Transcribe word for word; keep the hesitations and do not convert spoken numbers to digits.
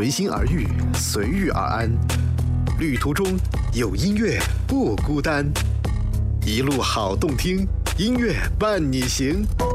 随心而遇，随遇而安。旅途中有音乐不孤单，一路好动听，音乐伴你行。